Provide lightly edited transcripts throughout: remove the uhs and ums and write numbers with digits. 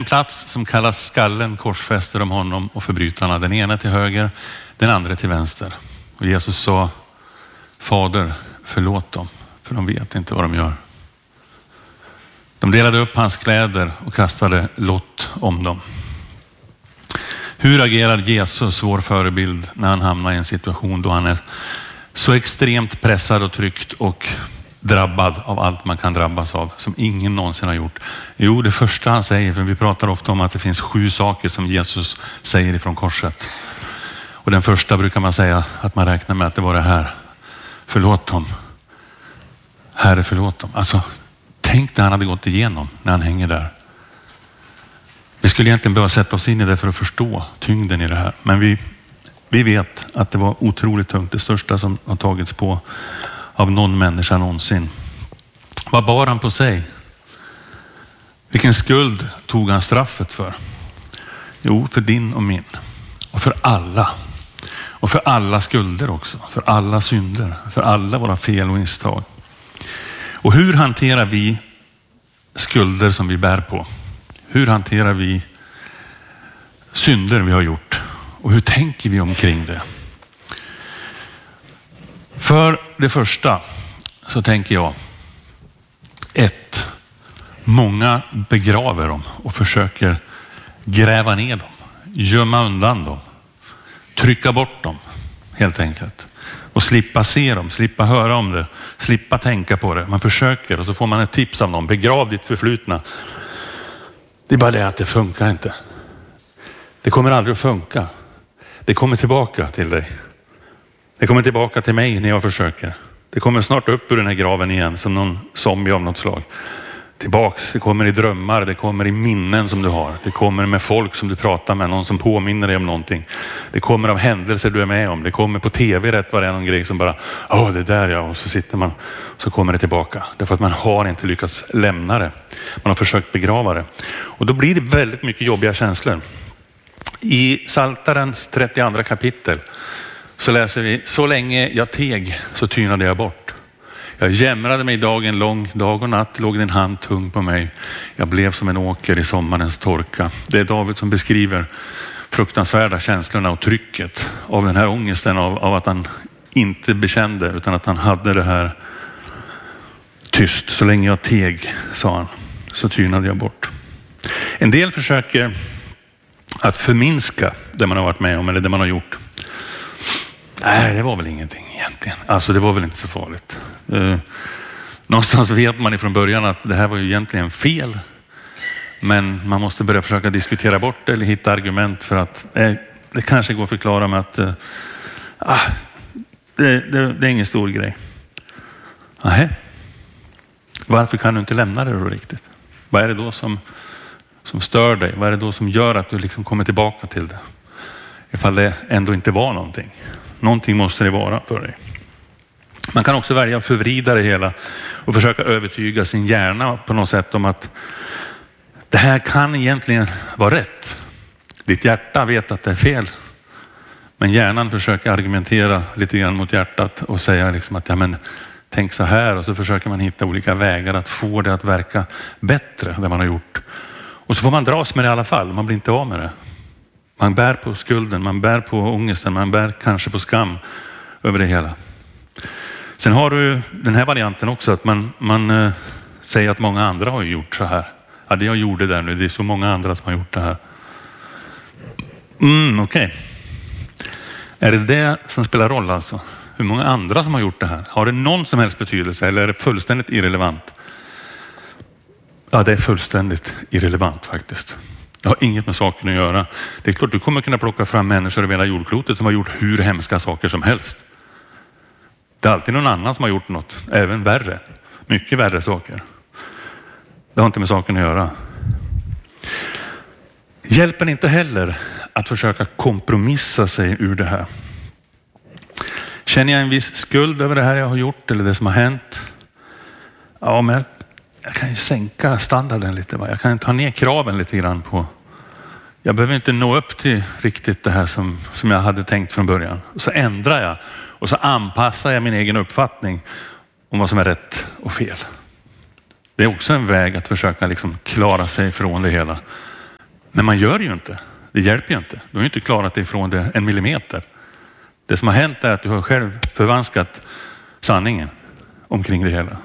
plats som kallas skallen korsfäster de honom och förbrytarna. Den ena till höger, den andra till vänster. Och Jesus sa: Fader, förlåt dem, för de vet inte vad de gör. De delade upp hans kläder och kastade lott om dem. Hur agerar Jesus, vår förebild, när han hamnar i en situation då han är så extremt pressad och tryckt och drabbad av allt man kan drabbas av, som ingen någonsin har gjort? Jo, det första han säger, för vi pratar ofta om att det finns 7 saker som Jesus säger ifrån korset. Och den första brukar man säga att man räknar med att det var det här: förlåt dem. Herre, förlåt dem. Alltså, tänk det han hade gått igenom när han hänger där. Vi skulle egentligen behöva sätta oss in i det för att förstå tyngden i det här. Men vi vet att det var otroligt tungt. Det största som har tagits på av någon människa någonsin. Vad bar han på sig? Vilken skuld tog han straffet för? Jo, för din och min. Och för alla. Och för alla skulder också. För alla synder. För alla våra fel och misstag. Och hur hanterar vi skulder som vi bär på? Hur hanterar vi synder vi har gjort? Och hur tänker vi omkring det? För det första så tänker jag: 1. Många begraver dem och försöker gräva ner dem. Gömma undan dem. Trycka bort dem helt enkelt. Och slippa se dem, slippa höra om det, slippa tänka på det. Man försöker och så får man ett tips av någon: begrav ditt förflutna. Det är bara det att det funkar inte. Det kommer aldrig att funka. Det kommer tillbaka till dig. Det kommer tillbaka till mig när jag försöker. Det kommer snart upp ur den här graven igen som någon zombie av något slag. Tillbaks, det kommer i drömmar, det kommer i minnen som du har. Det kommer med folk som du pratar med, någon som påminner dig om någonting. Det kommer av händelser du är med om. Det kommer på tv rätt vad det är någon grej som bara: det där ja. Och så sitter man, så kommer det tillbaka. Därför att man har inte lyckats lämna det. Man har försökt begrava det. Och då blir det väldigt mycket jobbiga känslor. I Psaltarens 32 kapitel så läser vi: så länge jag teg så tynade jag bort. Jag jämrade mig dagen lång, dag och natt låg din hand tung på mig. Jag blev som en åker i sommarens torka. Det är David som beskriver fruktansvärda känslorna och trycket av den här ångesten av att han inte bekände, utan att han hade det här tyst. Så länge jag teg, sa han, så tynade jag bort. En del försöker att förminska det man har varit med om eller det man har gjort. Nej, det var väl ingenting egentligen. Alltså det var väl inte så farligt. Någonstans vet man ifrån början att det här var ju egentligen fel. Men man måste börja försöka diskutera bort det eller hitta argument för att det kanske går att förklara med att det är ingen stor grej. Nähä. Varför kan du inte lämna det då riktigt? Vad är det då som stör dig? Vad är det då som gör att du liksom kommer tillbaka till det? Ifall det ändå inte var någonting. Någonting måste det vara för dig. Man kan också välja att förvrida det hela och försöka övertyga sin hjärna på något sätt om att det här kan egentligen vara rätt. Ditt hjärta vet att det är fel. Men hjärnan försöker argumentera lite grann mot hjärtat och säga liksom att tänk så här, och så försöker man hitta olika vägar att få det att verka bättre det man har gjort. Och så får man dras med det i alla fall. Man blir inte av med det. Man bär på skulden, man bär på ångesten, man bär kanske på skam över det hela. Sen har du den här varianten också, att man säger att många andra har gjort så här. Ja, det jag gjorde där nu, det är så många andra som har gjort det här. Okej. Är det som spelar roll alltså? Hur många andra som har gjort det här? Har det någon som helst betydelse eller är det fullständigt irrelevant? Ja, det är fullständigt irrelevant faktiskt. Det har inget med saken att göra. Det är klart du kommer kunna plocka fram människor över hela jordklotet som har gjort hur hemska saker som helst. Det är alltid någon annan som har gjort något, även värre. Mycket värre saker. Det har inte med saken att göra. Hjälper inte heller att försöka kompromissa sig ur det här. Känner jag en viss skuld över det här jag har gjort eller det som har hänt? Ja, men jag kan ju sänka standarden lite. Va? Jag kan ta ner kraven lite grann på. Jag behöver inte nå upp till riktigt det här som jag hade tänkt från början. Och så ändrar jag och så anpassar jag min egen uppfattning om vad som är rätt och fel. Det är också en väg att försöka liksom klara sig från det hela. Men man gör ju inte. Det hjälper ju inte. Du har ju inte klarat dig ifrån det 1 millimeter. Det som har hänt är att du har själv förvanskat sanningen omkring det hela.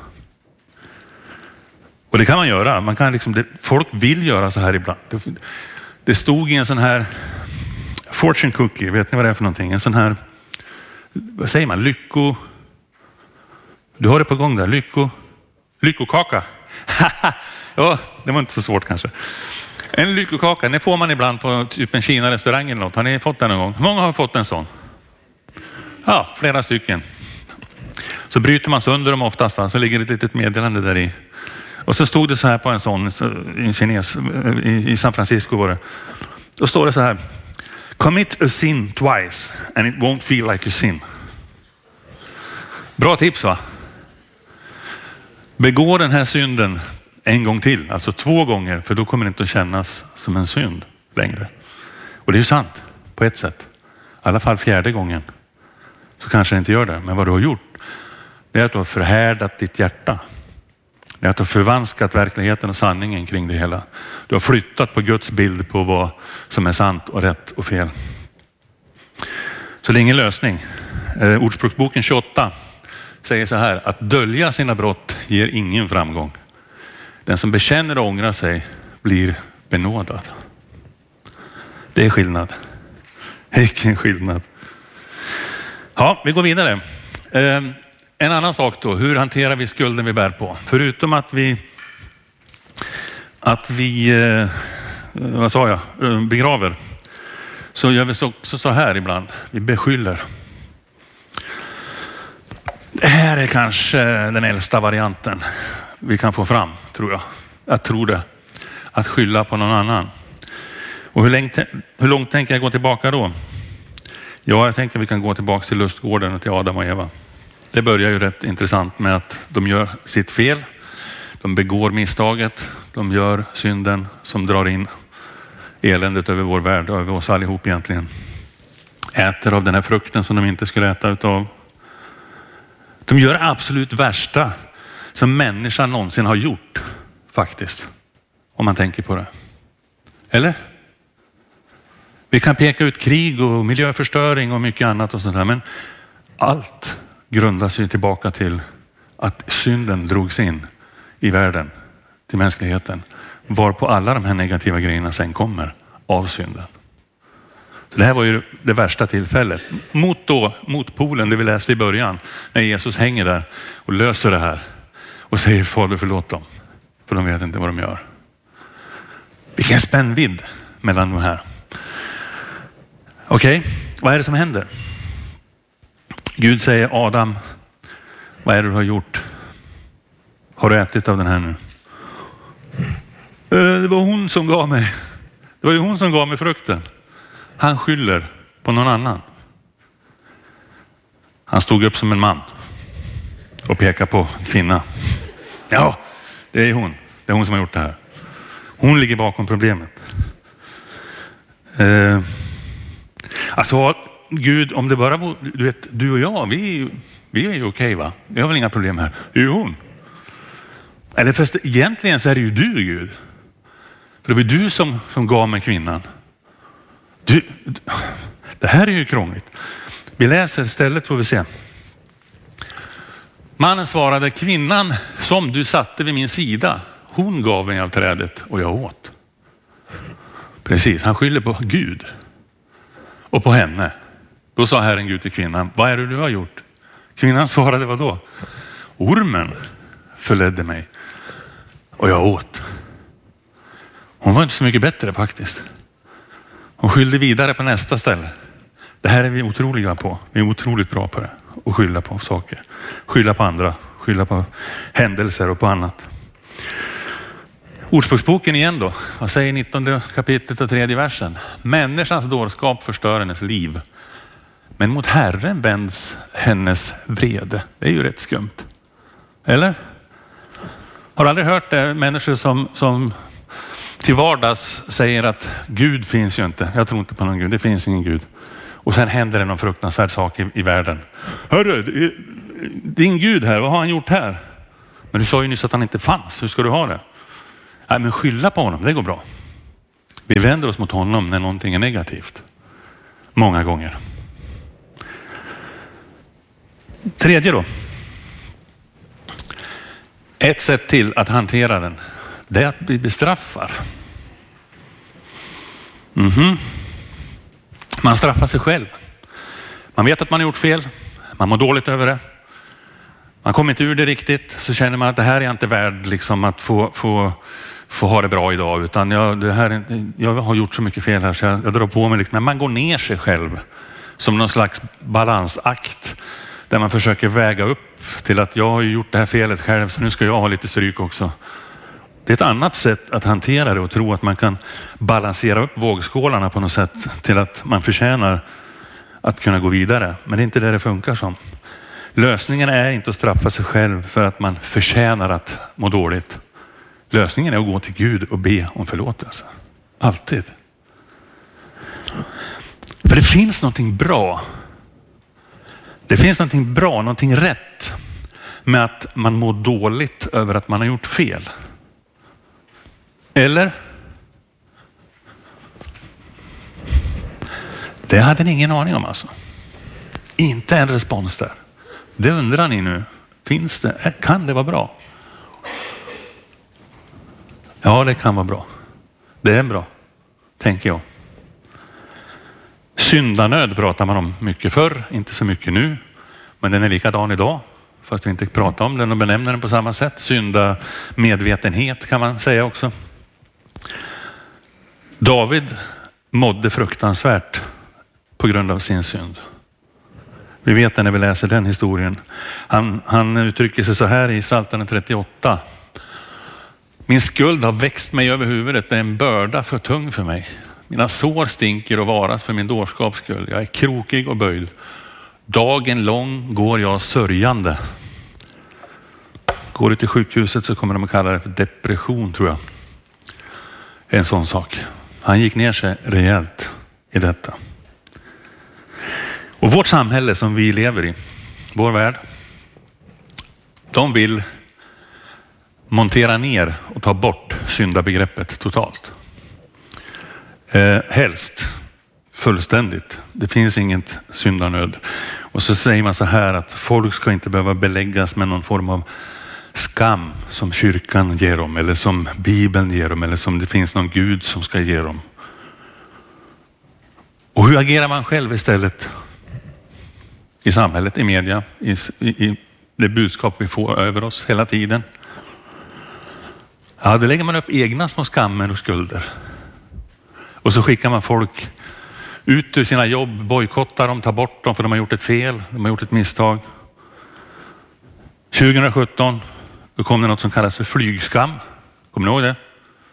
Och det kan man göra. Man kan liksom, folk vill göra så här ibland. Det stod i en sån här fortune cookie, vet ni vad det är för någonting? En sån här, vad säger man, du har det på gång där, lyckokaka. Ja, det var inte så svårt kanske. En lyckokaka, det får man ibland på typ en Kina-restaurang eller något. Har ni fått den någon gång? Hur många har fått en sån? Ja, flera stycken. Så bryter man sönder dem oftast, så ligger det ett litet meddelande där i. Och så stod det så här på en sån, en kines, i San Francisco var det. Då står det så här: commit a sin twice and it won't feel like a sin. Bra tips, va? Begå den här synden en gång till, alltså 2 gånger, för då kommer det inte att kännas som en synd längre. Och det är ju sant på ett sätt. I alla fall 4:e gången så kanske det inte gör det. Men vad du har gjort, det är att du har förhärdat ditt hjärta. Det är att du har förvanskat verkligheten och sanningen kring det hela. Du har flyttat på Guds bild på vad som är sant och rätt och fel. Så det är ingen lösning. Ordspråksboken 28 säger så här: att dölja sina brott ger ingen framgång. Den som bekänner och ångrar sig blir benådad. Det är skillnad. Vilken skillnad. Ja, vi går vidare. En annan sak då, hur hanterar vi skulden vi bär på? Förutom att vi vad sa jag, begraver, så gör vi så här ibland. Vi beskyller. Det här är kanske den äldsta varianten vi kan få fram, tror jag. Jag tror det. Att skylla på någon annan. Och hur långt tänker jag gå tillbaka då? Ja, jag tänker vi kan gå tillbaka till lustgården och till Adam och Eva. Det börjar ju rätt intressant med att de gör sitt fel. De begår misstaget. De gör synden som drar in eländet över vår värld och över oss allihop egentligen. Äter av den här frukten som de inte skulle äta utav. De gör absolut värsta som människan någonsin har gjort, faktiskt. Om man tänker på det. Eller? Vi kan peka ut krig och miljöförstöring och mycket annat och sånt där. Men allt grundas ju tillbaka till att synden drogs in i världen, till mänskligheten. Varpå alla de här negativa grejerna sen kommer av synden. Så det här var ju det värsta tillfället. Mot polen, det vi läste i början. När Jesus hänger där och löser det här. Och säger: Fader, förlåt dem. För de vet inte vad de gör. Vilken spännvidd mellan de här. Okej, vad är det som händer? Gud säger: Adam, vad är det du har gjort? Har du ätit av den här nu? Det var hon som gav mig. Det var ju hon som gav mig frukten. Han skyller på någon annan. Han stod upp som en man och pekade på kvinna. Ja, det är hon. Det är hon som har gjort det här. Hon ligger bakom problemet. Alltså Gud, om det bara var, du vet, du och jag, vi är ju okej, va? Vi har väl inga problem här. Det är ju hon. Eller först, egentligen så är det ju du, Gud. För det var du som gav mig kvinnan. Det här är ju krångligt. Vi läser istället, får vi se. Mannen svarade: kvinnan som du satte vid min sida, hon gav mig av trädet och jag åt. Precis, han skyller på Gud och på henne. Då sa Herren Gud till kvinnan: vad är det du har gjort? Kvinnan svarade: vad då? Ormen förledde mig och jag åt. Hon var inte så mycket bättre faktiskt. Hon skyllde vidare på nästa ställe. Det här är vi otroliga på. Vi är otroligt bra på det. Och skylla på saker. Skylla på andra. Skylla på händelser och på annat. Ordspråksboken igen då. Vad säger 19 kapitlet och 3:e versen? Människans dårskap förstör hennes liv. Men mot Herren vänds hennes vrede. Det är ju rätt skumt. Eller? Har du aldrig hört det? Människor som till vardags säger att Gud finns ju inte. Jag tror inte på någon Gud. Det finns ingen Gud. Och sen händer det någon fruktansvärd sak i världen. Hörru, din Gud här, vad har han gjort här? Men du sa ju nyss att han inte fanns. Hur ska du ha det? Nej, men skylla på honom, det går bra. Vi vänder oss mot honom när någonting är negativt. Många gånger. Tredje då. Ett sätt till att hantera den, det är att vi bestraffar. Man straffar sig själv. Man vet att man har gjort fel. Man mår dåligt över det. Man kommer inte ur det riktigt. Så känner man att det här är inte värd liksom, att få ha det bra idag. Utan jag har gjort så mycket fel här så jag drar på mig. Men man går ner sig själv som någon slags balansakt. Där man försöker väga upp till att jag har gjort det här felet själv. Så nu ska jag ha lite stryk också. Det är ett annat sätt att hantera det och tro att man kan balansera upp vågskålarna på något sätt till att man förtjänar att kunna gå vidare. Men det är inte det funkar som. Lösningen är inte att straffa sig själv för att man förtjänar att må dåligt. Lösningen är att gå till Gud och be om förlåtelse. Alltid. För det finns någonting bra. Det finns någonting bra, någonting rätt med att man mår dåligt över att man har gjort fel. Eller? Det hade ni ingen aning om alltså. Inte en respons där. Det undrar ni nu. Finns det? Kan det vara bra? Ja, det kan vara bra. Det är bra, tänker jag. Syndanöd pratar man om mycket förr, inte så mycket nu. Men den är likadan idag, fast vi inte pratar om den och benämner den på samma sätt. Syndamedvetenhet kan man säga också. David mådde fruktansvärt på grund av sin synd. Vi vet det när vi läser den historien. Han uttrycker sig så här i Psaltaren 38. Min skuld har växt mig över huvudet. Det är en börda för tung för mig. Mina sår stinker och varas för min dårskaps skull. Jag är krokig och böjd. Dagen lång går jag sörjande. Går du till sjukhuset så kommer de att kalla det för depression, tror jag. En sån sak. Han gick ner sig rejält i detta. Och vårt samhälle som vi lever i, vår värld, de vill montera ner och ta bort syndabegreppet totalt. Helst fullständigt. Det finns inget syndanöd. Och så säger man så här att folk ska inte behöva beläggas med någon form av skam som kyrkan ger dem, eller som Bibeln ger dem, eller som det finns någon Gud som ska ge dem. Och hur agerar man själv istället i samhället, i media, i det budskap vi får över oss hela tiden? Ja, då lägger man upp egna små skammer och skulder. Och så skickar man folk ut ur sina jobb, bojkottar dem, tar bort dem för de har gjort ett fel, de har gjort ett misstag. 2017 då kom det något som kallas för flygskam. Kommer ni ihåg det?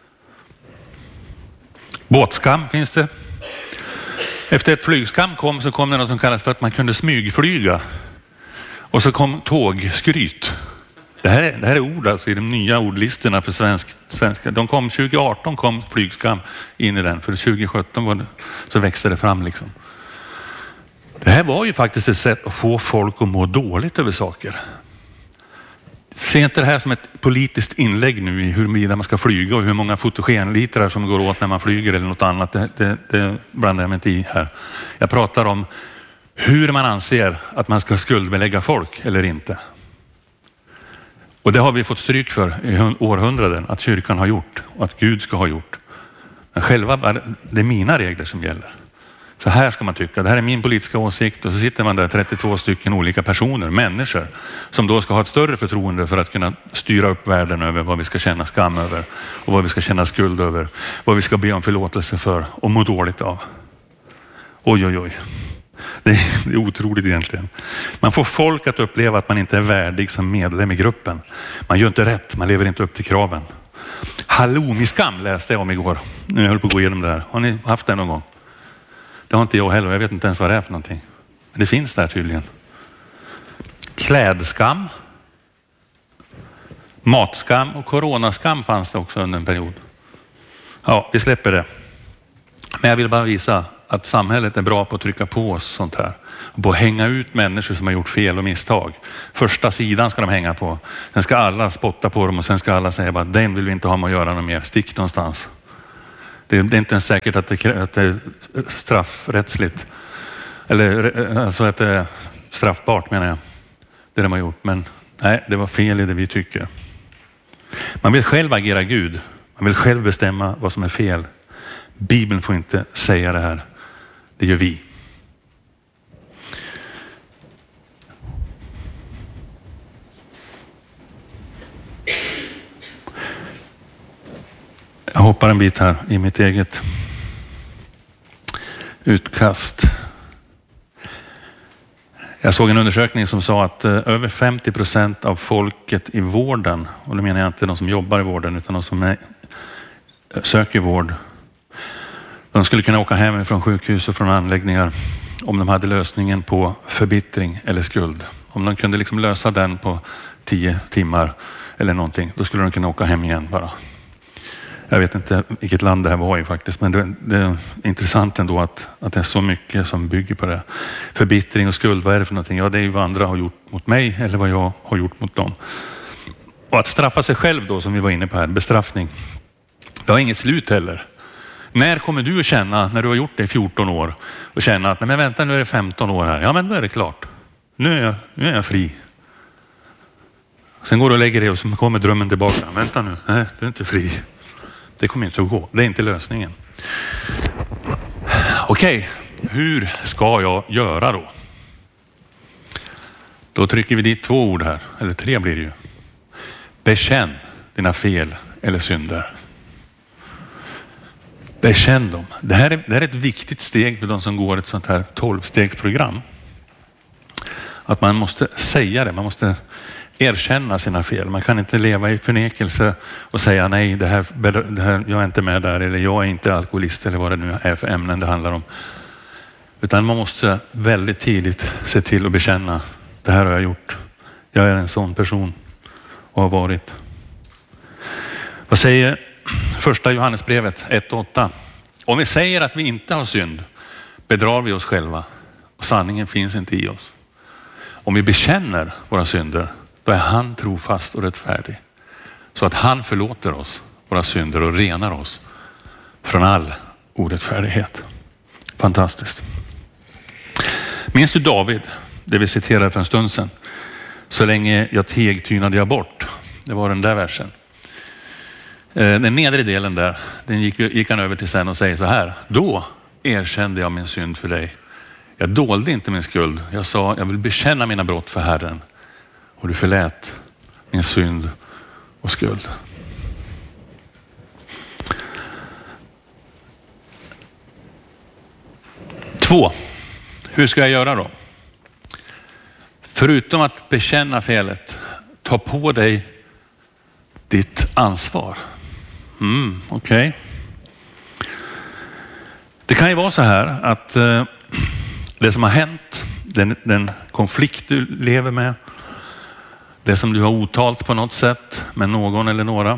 Båtskam finns det. Efter ett flygskam så kom det något som kallas för att man kunde smygflyga. Och så kom tågskryt. Det här är ord alltså i de nya ordlistorna för svenska. 2018 kom flygskam in i den. För 2017 så växte det fram liksom. Det här var ju faktiskt ett sätt att få folk att må dåligt över saker. Se inte det här som ett politiskt inlägg nu i huruvida man ska flyga och hur många fotogenlitrar som går åt när man flyger eller något annat. Det blandar jag mig inte i här. Jag pratar om hur man anser att man ska skuldbelägga folk eller inte. Och det har vi fått stryk för i århundraden att kyrkan har gjort och att Gud ska ha gjort. Men själva, det är mina regler som gäller. Så här ska man tycka. Det här är min politiska åsikt. Och så sitter man där 32 stycken olika personer, människor, som då ska ha ett större förtroende för att kunna styra upp världen över vad vi ska känna skam över och vad vi ska känna skuld över, vad vi ska be om förlåtelse för och må dåligt av. Oj, oj, oj. Det är otroligt egentligen. Man får folk att uppleva att man inte är värdig som medlem i gruppen. Man gör inte rätt, man lever inte upp till kraven. Halloumi-skam läste jag om igår. Nu höll på att gå igenom det här. Har ni haft det någon gång? Det har inte jag heller. Jag vet inte ens vad det är för någonting. Men det finns där tydligen. Klädskam. Matskam och coronaskam fanns det också under en period. Ja, vi släpper det. Men jag vill bara visa att samhället är bra på att trycka på oss sånt här. Och på att hänga ut människor som har gjort fel och misstag. Första sidan ska de hänga på. Sen ska alla spotta på dem och sen ska alla säga att den vill vi inte ha med att göra något mer. Stick någonstans. Det är inte ens säkert att det är straffrättsligt. Eller alltså att det är straffbart, menar jag. Det de har gjort. Men nej, det var fel i det vi tycker. Man vill själv agera Gud. Man vill själv bestämma vad som är fel. Bibeln får inte säga det här. Det gör vi. Jag hoppar en bit här i mitt eget utkast. Jag såg en undersökning som sa att över 50% av folket i vården, och det menar jag inte de som jobbar i vården utan de som söker vård, de skulle kunna åka hem från sjukhus och från anläggningar om de hade lösningen på förbittring eller skuld. Om de kunde liksom lösa den på 10 timmar eller någonting, då skulle de kunna åka hem igen bara. Jag vet inte vilket land det här var i faktiskt, men det är intressant ändå att det är så mycket som bygger på det. Förbittring och skuld, vad är det för någonting? Ja, det är ju vad andra har gjort mot mig eller vad jag har gjort mot dem. Och att straffa sig själv då, som vi var inne på här, bestraffning. Det har inget slut heller. När kommer du att känna, när du har gjort det i 14 år, och känna att nej men vänta, nu är det 15 år här. Ja, men då är det klart. Nu är jag fri. Sen går du och lägger det och så kommer drömmen tillbaka. Vänta nu, nej, du är inte fri. Det kommer inte att gå. Det är inte lösningen. Okej, hur ska jag göra då? Då trycker vi dit 2 ord här. Eller 3 blir det ju. Bekänn dina fel eller synder. Bekänn dem. Det här är ett viktigt steg för de som går ett sånt här 12-stegsprogram. Att man måste säga det. Man måste erkänna sina fel. Man kan inte leva i förnekelse och säga nej, det här, jag är inte med där, eller jag är inte alkoholist, eller vad det nu är för ämnen det handlar om. Utan man måste väldigt tidigt se till att bekänna, det här har jag gjort. Jag är en sån person och har varit. Vad säger första Johannesbrevet 1:8? Om vi säger att vi inte har synd, bedrar vi oss själva och sanningen finns inte i oss. Om vi bekänner våra synder, då är han trofast och rättfärdig. Så att han förlåter oss våra synder och renar oss från all orättfärdighet. Fantastiskt. Minns du David? Det vi citerade för en stund sedan. Så länge jag teg tynade jag bort. Det var den där versen. Den nedre delen där, den gick han över till sen och säger så här. Då erkände jag min synd för dig. Jag dolde inte min skuld. Jag sa, jag vill bekänna mina brott för Herren. Och du förlät min synd och skuld. Två. Hur ska jag göra då? Förutom att bekänna felet, ta på dig ditt ansvar. Okej. Det kan ju vara så här att det som har hänt, den konflikt du lever med, det som du har otalt på något sätt med någon eller några,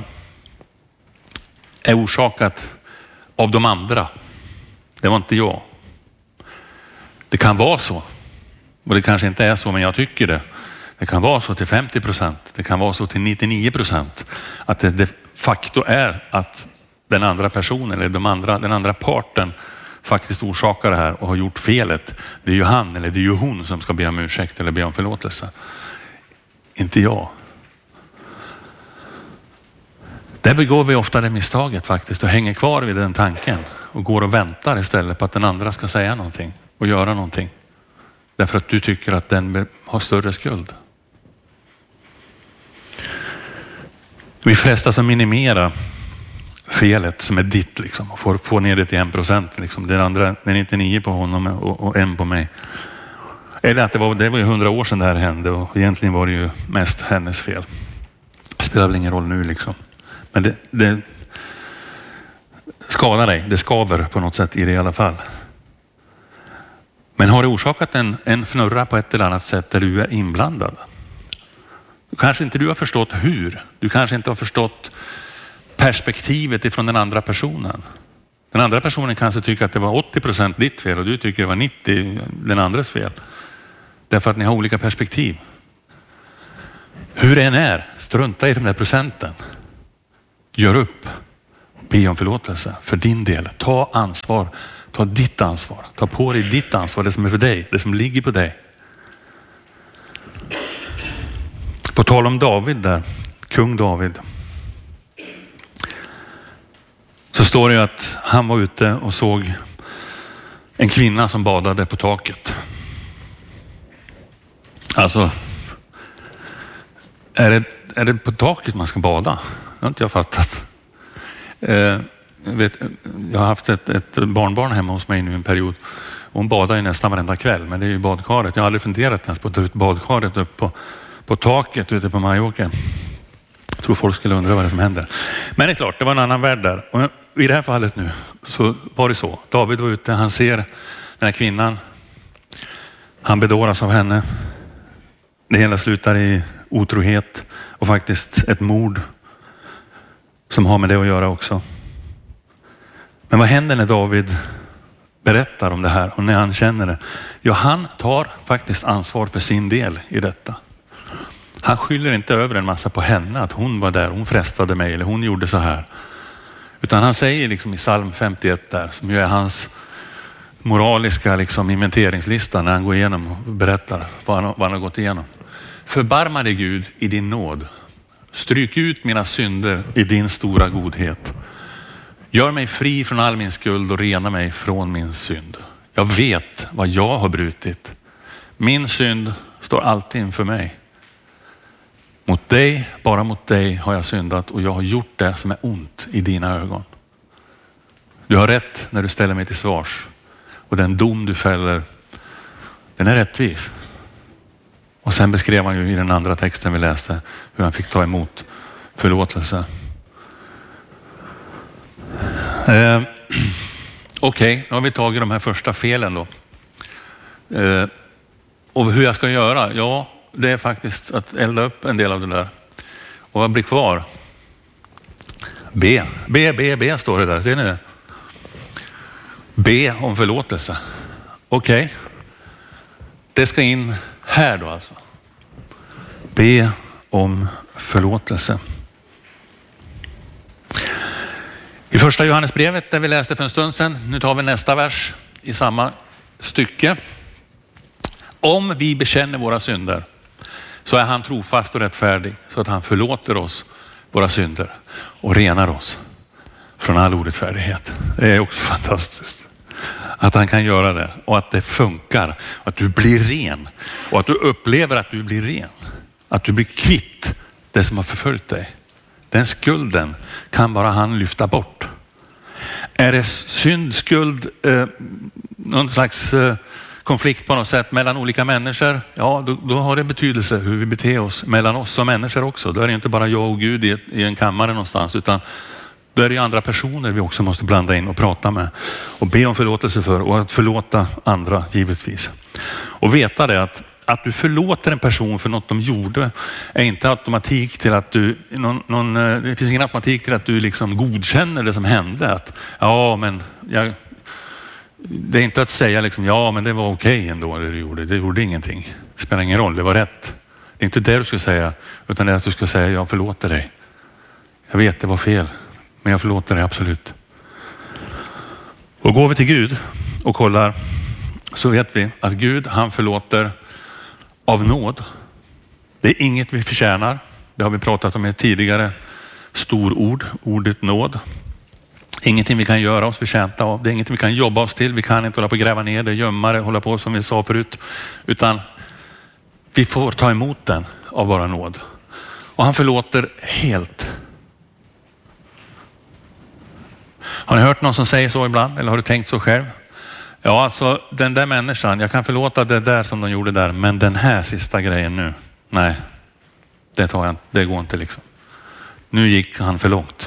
är orsakat av de andra. Det var inte jag. Det kan vara så. Och det kanske inte är så, men jag tycker det. Det kan vara så till 50%. Det kan vara så till 99%. Att det de facto är att den andra personen eller den andra parten faktiskt orsakar det här och har gjort felet. Det är ju han eller det är ju hon som ska be om ursäkt eller be om förlåtelse. Inte jag. Där begår vi ofta det misstaget faktiskt och hänger kvar vid den tanken och går och väntar istället på att den andra ska säga någonting och göra någonting. Därför att du tycker att den har större skuld. Vi frestas att minimera felet som är ditt liksom, och få ner det till 1%. Liksom. Det är 99 på honom och 1 på mig. Eller att det var ju 100 år sedan det här hände och egentligen var det ju mest hennes fel. Det spelar väl ingen roll nu liksom. Men det skadar dig. Det skaver på något sätt i det i alla fall. Men har det orsakat en fnurra på ett eller annat sätt där du är inblandad? Kanske inte du har förstått hur. Du kanske inte har förstått perspektivet ifrån den andra personen. Den andra personen kanske tycker att det var 80% ditt fel och du tycker det var 90% den andres fel. Därför att ni har olika perspektiv. Hur det än är, strunta i den där procenten. Gör upp. Be om förlåtelse för din del. Ta ansvar. Ta ditt ansvar. Ta på dig ditt ansvar. Det som är för dig. Det som ligger på dig. På tal om David där. Kung David. Så står det ju att han var ute och såg en kvinna som badade på taket. Alltså, är det på taket man ska bada? Det har inte jag fattat. Jag har haft ett barnbarn hemma hos mig nu en period. Hon badar ju nästan varenda kväll, men det är ju badkaret. Jag har aldrig funderat ens på att ta ut badkaret upp på taket ute på Majorca. Jag tror folk skulle undra vad det är som händer. Men det är klart, det var en annan värld där. Och i det här fallet nu så var det så. David var ute, han ser den här kvinnan. Han bedåras av henne. Det hela slutar i otrohet och faktiskt ett mord som har med det att göra också. Men vad händer när David berättar om det här och när han känner det? Ja, han tar faktiskt ansvar för sin del i detta. Han skyller inte över en massa på henne att hon var där, hon frestade mig eller hon gjorde så här. Utan han säger liksom i psalm 51 där, som ju är hans moraliska liksom inventeringslista när han går igenom och berättar vad han har gått igenom. Förbarma dig Gud i din nåd. Stryk ut mina synder i din stora godhet. Gör mig fri från all min skuld och rena mig från min synd. Jag vet vad jag har brutit. Min synd står alltid inför mig. Mot dig, bara mot dig har jag syndat och jag har gjort det som är ont i dina ögon. Du har rätt när du ställer mig till svars. Och den dom du fäller, den är rättvis. Och sen beskrev han ju i den andra texten vi läste hur han fick ta emot förlåtelse. Okej, nu har vi tagit de här första felen då. Och hur jag ska göra? Ja, det är faktiskt att elda upp en del av det där. Och vad blir kvar? Be står det där. Ser ni det? Be om förlåtelse. Okej. Det ska in här då alltså. Be om förlåtelse. I första Johannesbrevet där vi läste för en stund sedan. Nu tar vi nästa vers i samma stycke. Om vi bekänner våra synder så är han trofast och rättfärdig så att han förlåter oss våra synder och renar oss från all orättfärdighet. Det är också fantastiskt att han kan göra det och att det funkar. Att du blir ren och att du upplever att du blir ren. Att du blir kvitt det som har förföljt dig. Den skulden kan bara han lyfta bort. Är det synd, skuld, någon slags konflikt på något sätt mellan olika människor? Ja, då har det betydelse hur vi beter oss mellan oss som människor också. Då är det inte bara jag och Gud i en kammare någonstans, utan då är det andra personer vi också måste blanda in och prata med och be om förlåtelse för och att förlåta andra givetvis. Och veta det att du förlåter en person för något de gjorde är inte automatik till att du det finns ingen automatik till att du liksom godkänner det som hände. Att ja, men det är inte att säga liksom ja, men det var okej ändå det du gjorde. Det gjorde ingenting. Det spelar ingen roll, det var rätt. Det är inte det du ska säga, utan det är att du ska säga jag förlåter dig. Jag vet det var fel, men jag förlåter dig absolut. Och går vi till Gud och kollar så vet vi att Gud han förlåter av nåd. Det är inget vi förtjänar. Det har vi pratat om i ett tidigare storord, ordet nåd. Ingenting vi kan göra oss förtjänta av. Det är ingenting vi kan jobba oss till. Vi kan inte hålla på och gräva ner det, gömma det, hålla på som vi sa förut. Utan vi får ta emot den av vår nåd. Och han förlåter helt. Har ni hört någon som säger så ibland? Eller har du tänkt så själv? Ja, alltså den där människan, jag kan förlåta det där som de gjorde där, men den här sista grejen nu, nej, det går inte liksom. Nu gick han för långt.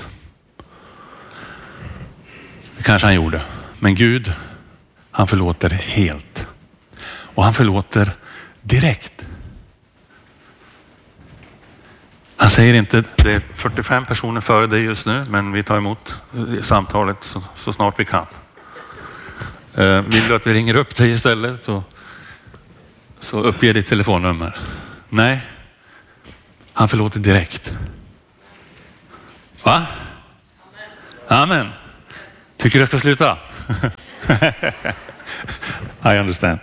Det kanske han gjorde, men Gud, han förlåter helt. Och han förlåter direkt. Han säger inte, det är 45 personer före dig just nu, men vi tar emot samtalet så snart vi kan. Vill du att vi ringer upp dig istället så uppger ditt telefonnummer. Nej, han förlåter direkt. Va? Amen. Tycker du jag ska sluta? I understand.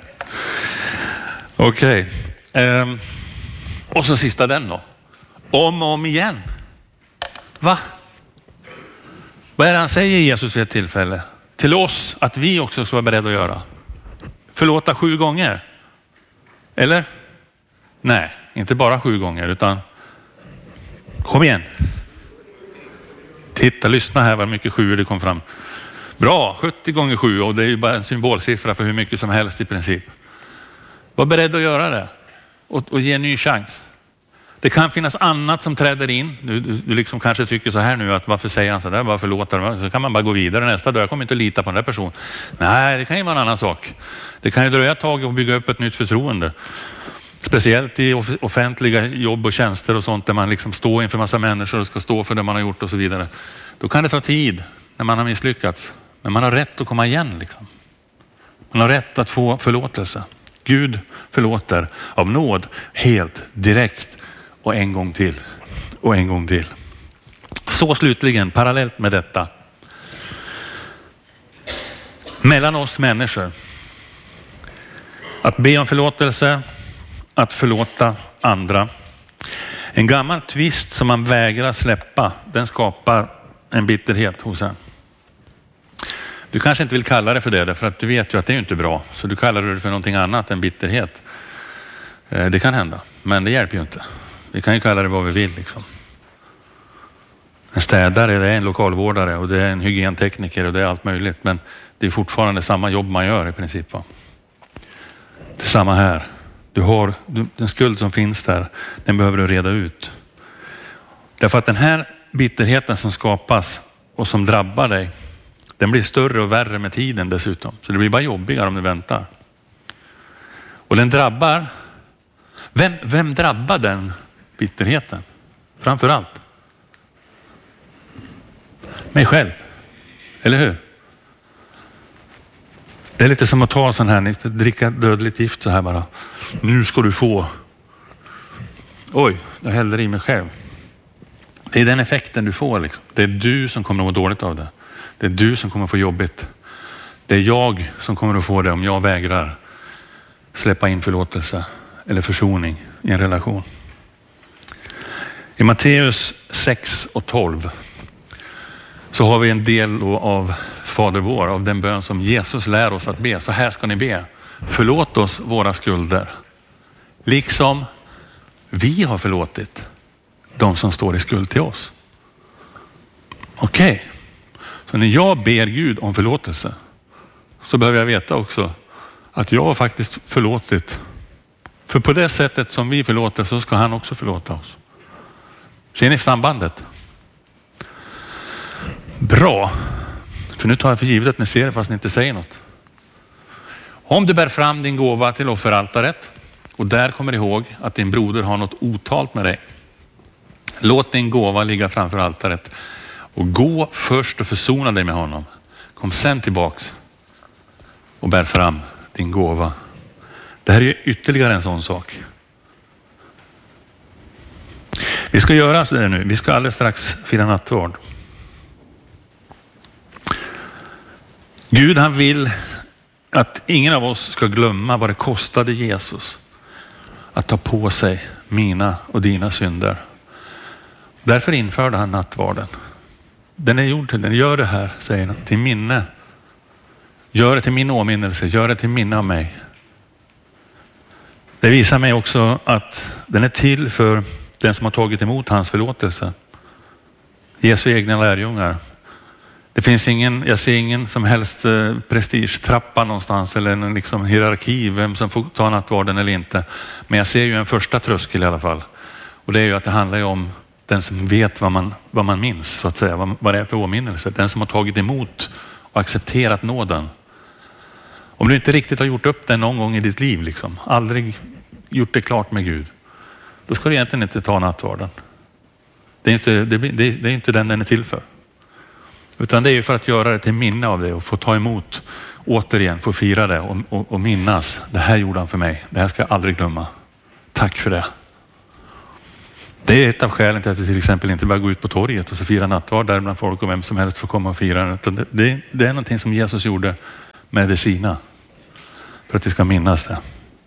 Okej. Och så sista den då. Om och om igen. Va? Vad är det han säger Jesus vid ett tillfälle? Till oss att vi också ska vara beredda att göra. Förlåta 7 gånger. Eller? Nej, inte bara 7 gånger utan kom igen. Titta, lyssna här vad mycket 7 det kom fram. Bra, 70 gånger 7 och det är ju bara en symbolsiffra för hur mycket som helst i princip. Var beredd att göra det och ge en ny chans. Det kan finnas annat som träder in. Du liksom kanske tycker så här nu att varför säger han så där, bara förlåta. Så kan man bara gå vidare nästa dag. Jag kommer inte lita på den där personen. Nej, det kan ju vara en annan sak. Det kan ju dröja ett tag och bygga upp ett nytt förtroende. Speciellt i offentliga jobb och tjänster och sånt där man liksom står inför massa människor och ska stå för det man har gjort och så vidare. Då kan det ta tid när man har misslyckats. Men man har rätt att komma igen liksom. Man har rätt att få förlåtelse. Gud förlåter av nåd helt direkt och en gång till och en gång till. Så slutligen, parallellt med detta. Mellan oss människor. Att be om förlåtelse, att förlåta andra. En gammal tvist som man vägrar släppa, den skapar en bitterhet hos en. Du kanske inte vill kalla det för det, för att du vet ju att det är inte bra. Så du kallar det för någonting annat än bitterhet. Det kan hända, men det hjälper ju inte. Vi kan ju kalla det vad vi vill liksom. En städare, det är en lokalvårdare och det är en hygientekniker och det är allt möjligt. Men det är fortfarande samma jobb man gör i princip. Va? Det är samma här. Den skuld som finns där, den behöver du reda ut. Därför att den här bitterheten som skapas och som drabbar dig, den blir större och värre med tiden dessutom. Så det blir bara jobbigare om du väntar. Och den drabbar, vem drabbar den bitterheten? Framför allt mig själv. Eller hur? Det är lite som att ta sån här, dricka dödligt gift så här bara. Nu ska du få. Oj, jag häller i mig själv. Det är den effekten du får liksom. Det är du som kommer att må dåligt av det. Det är du som kommer att få jobbigt. Det är jag som kommer att få det om jag vägrar släppa in förlåtelse eller försoning i en relation. I Matteus 6 och 12 så har vi en del av Fader vår, av den bön som Jesus lär oss att be. Så här ska ni be. Förlåt oss våra skulder. Liksom vi har förlåtit de som står i skuld till oss. Okej. Så när jag ber Gud om förlåtelse så behöver jag veta också att jag har faktiskt förlåtit. För på det sättet som vi förlåter så ska han också förlåta oss. Ser ni sambandet? Bra. För nu tar jag för givet att ni ser det fast ni inte säger något. Om du bär fram din gåva till offeraltaret och där kommer ihåg att din broder har något otalt med dig. Låt din gåva ligga framför altaret och gå först och försona dig med honom. Kom sen tillbaks och bär fram din gåva. Det här är ytterligare en sån sak. Vi ska göra så där nu. Vi ska alldeles strax fira nattvard. Gud, han vill att ingen av oss ska glömma vad det kostade Jesus att ta på sig mina och dina synder. Därför införde han nattvarden. Den är gjord till den. Gör det här, säger han, till minne. Gör det till min åminnelse. Gör det till minne av mig. Det visar mig också att den är till för den som har tagit emot hans förlåtelse. Jesu egna lärjungar. Det finns jag ser ingen som helst prestigetrappa någonstans eller en liksom hierarki vem som får ta nattvarden eller inte. Men jag ser ju en första tröskel i alla fall. Och det är ju att det handlar ju om den som vet vad man minns så att säga. Vad det är för åminnelse. Den som har tagit emot och accepterat nåden. Om du inte riktigt har gjort upp den någon gång i ditt liv liksom. Aldrig gjort det klart med Gud. Då ska du egentligen inte ta nattvarden. Det är inte den är till för. Utan det är ju för att göra det till minne av det och få ta emot återigen, få fira det och minnas. Det här gjorde han för mig. Det här ska jag aldrig glömma. Tack för det. Det är ett av skälen till att vi till exempel inte bara går ut på torget och så firar nattvard där bland folk och vem som helst får komma och fira. Det är någonting som Jesus gjorde med det sina. För att vi ska minnas det.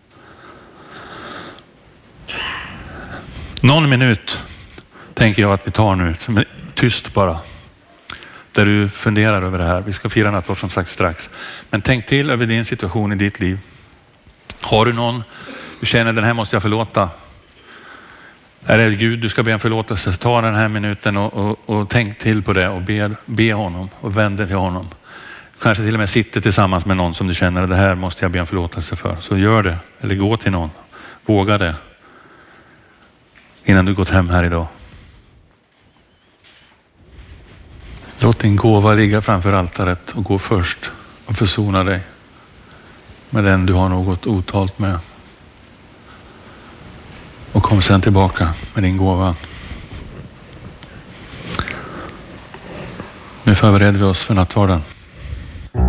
Någon minut tänker jag att vi tar nu. Som är tyst bara. Där du funderar över det här. Vi ska fira nattvard som sagt strax. Men tänk till över din situation i ditt liv. Har du någon du känner den här måste jag förlåta? Är det Gud du ska be om förlåtelse? Ta den här minuten och tänk till på det och be honom och vänd dig till honom. Kanske till och med sitter tillsammans med någon som du känner att det här måste jag be om förlåtelse för. Så gör det. Eller gå till någon. Våga det. Innan du gått hem här idag. Låt din gåva ligga framför altaret och gå först och försona dig med den du har något otalt med. Och kom sedan tillbaka med din gåva. Nu förbereder vi oss för nattvarden.